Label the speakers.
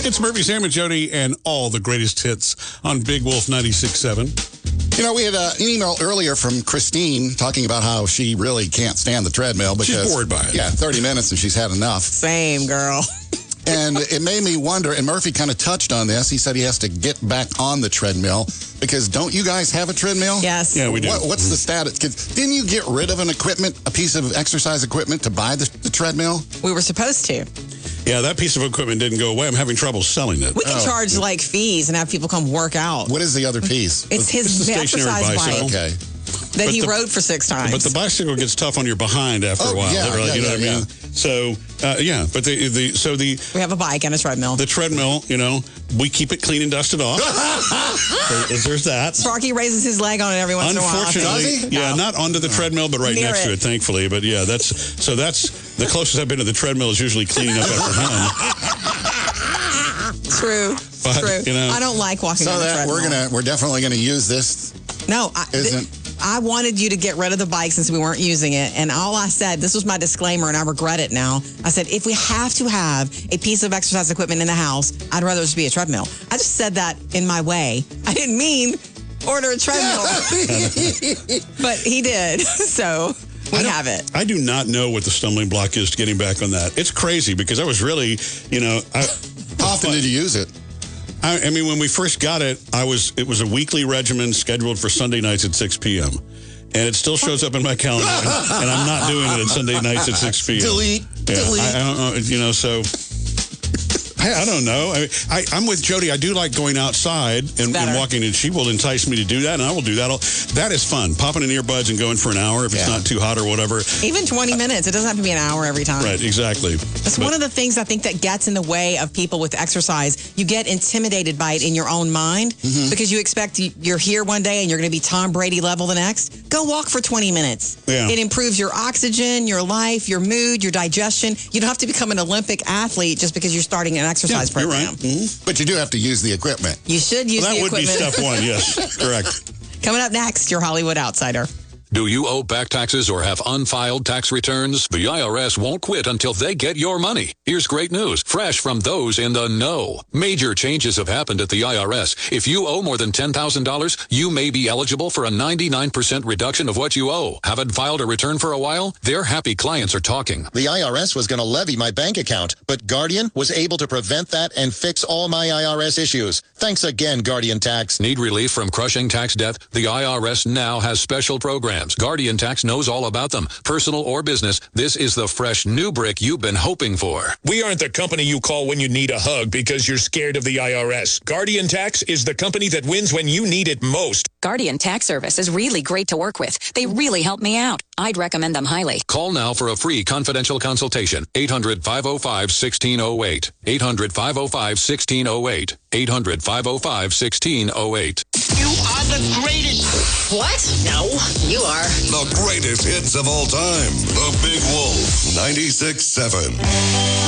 Speaker 1: It's Murphy, Sam, and Jody, and all the greatest hits on Big Wolf 96.7.
Speaker 2: You know, we had an email earlier from Christine talking about how she really can't stand the treadmill because
Speaker 1: she's bored by it.
Speaker 2: Yeah, 30 minutes and she's had enough.
Speaker 3: Same, girl.
Speaker 2: And it made me wonder, and Murphy kind of touched on this. He said he has to get back on the treadmill because don't you guys have a treadmill?
Speaker 3: Yes.
Speaker 1: Yeah, we do.
Speaker 2: What's the status? Didn't you get rid of a piece of exercise equipment to buy the treadmill?
Speaker 3: We were supposed to.
Speaker 1: Yeah, that piece of equipment didn't go away. I'm having trouble selling it.
Speaker 3: We can charge like fees and have people come work out.
Speaker 2: What is the other piece?
Speaker 3: It's his
Speaker 1: the stationary
Speaker 3: exercise
Speaker 1: bicycle.
Speaker 3: bike
Speaker 2: Okay.
Speaker 3: that he rode for 6 times.
Speaker 1: But the bicycle gets tough on your behind after a while.
Speaker 2: Yeah,
Speaker 1: you know what I mean? So, but
Speaker 3: we have a bike and a treadmill.
Speaker 1: the treadmill, we keep it clean and dusted off. So there's that.
Speaker 3: Sparky raises his leg on it every once in a while.
Speaker 1: Unfortunately, not onto the treadmill, but right
Speaker 3: Near
Speaker 1: next to it, thankfully. But yeah, that's the closest I've been to the treadmill is usually cleaning up after him.
Speaker 3: True.
Speaker 1: But,
Speaker 3: True. I don't like walking on the treadmill.
Speaker 2: We're definitely gonna use this.
Speaker 3: No, I wanted you to get rid of the bike since we weren't using it. And all I said, this was my disclaimer, and I regret it now. I said, if we have to have a piece of exercise equipment in the house, I'd rather it just be a treadmill. I just said that in my way. I didn't mean order a treadmill. But he did. So we have it.
Speaker 1: I do not know what the stumbling block is to getting back on that. It's crazy because I was really,
Speaker 2: How often did you use it?
Speaker 1: I mean, when we first got it, it was a weekly regimen scheduled for Sunday nights at 6 p.m. And it still shows up in my calendar, and I'm not doing it at Sunday nights at 6 p.m.
Speaker 2: Delete.
Speaker 1: I don't know, so I don't know. I'm with Jody. I do like going outside and walking, and she will entice me to do that, and I will do that. That is fun. Popping in earbuds and going for an hour if it's not too hot or whatever.
Speaker 3: Even 20 minutes. It doesn't have to be an hour every time.
Speaker 1: Right, exactly.
Speaker 3: It's one of the things I think that gets in the way of people with exercise. You get intimidated by it in your own mind because you expect you're here one day and you're going to be Tom Brady level the next. Go walk for 20 minutes.
Speaker 1: Yeah.
Speaker 3: It improves your oxygen, your life, your mood, your digestion. You don't have to become an Olympic athlete just because you're starting an exercise program.
Speaker 1: You're right. Mm-hmm.
Speaker 2: But you do have to use the equipment.
Speaker 3: You should use the equipment.
Speaker 1: That would be step one, yes. Correct.
Speaker 3: Coming up next, your Hollywood Outsider.
Speaker 4: Do you owe back taxes or have unfiled tax returns? The IRS won't quit until they get your money. Here's great news, fresh from those in the know. Major changes have happened at the IRS. If you owe more than $10,000, you may be eligible for a 99% reduction of what you owe. Haven't filed a return for a while? Their happy clients are talking.
Speaker 5: The IRS was going to levy my bank account, but Guardian was able to prevent that and fix all my IRS issues. Thanks again, Guardian Tax.
Speaker 4: Need relief from crushing tax debt? The IRS now has special programs. Guardian Tax knows all about them. Personal or business, this is the fresh new brick you've been hoping for.
Speaker 6: We aren't the company you call when you need a hug because you're scared of the IRS. Guardian Tax is the company that wins when you need it most.
Speaker 7: Guardian Tax Service is really great to work with. They really help me out. I'd recommend them highly.
Speaker 4: Call now for a free confidential consultation. 800-505-1608. 800-505-1608. 800-505-1608.
Speaker 8: You are the greatest.
Speaker 9: What? No, you are.
Speaker 10: The greatest hits of all time. The Big Wolf 96.7.